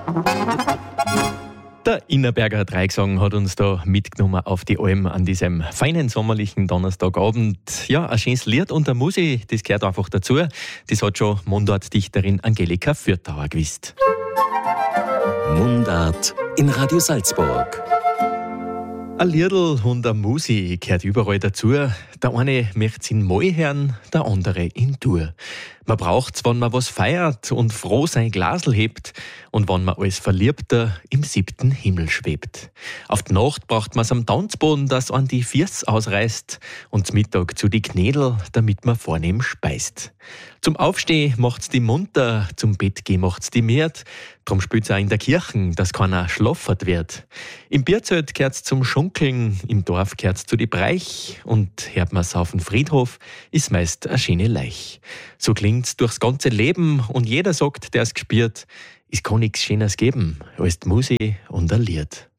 Der Innerberger Dreigesang hat uns da mitgenommen auf die Alm an diesem feinen sommerlichen Donnerstagabend. Ja, ein schönes Lied und eine Musik, das gehört einfach dazu. Das hat schon Mundartdichterin Angelika Fürthauer gewusst. Mundart in Radio Salzburg. Ein Liedl und eine Musik gehört überall dazu. Der eine möcht's in Moll hören, der andere in Dur. Man braucht's, wenn man was feiert und froh sein Glasl hebt und wenn man als Verliebter im 7. Himmel schwebt. Auf die Nacht braucht man's am Tanzboden, dass an die Fiers ausreißt und zum Mittag zu die Knädel, damit man vornehm speist. Zum Aufstehen macht's die munter, zum Bett gehen macht's die miert. Drum spielt's auch in der Kirchen, dass keiner schlaffert wird. Im Bierzelt gehört's zum Schunkeln, im Dorf gehört's zu die Breich und hört man's auf den Friedhof, ist meist eine schöne Leich. So klingt's durchs ganze Leben und jeder sagt, der's gespürt, es kann nix Schönes geben als die Musik und ein Lied.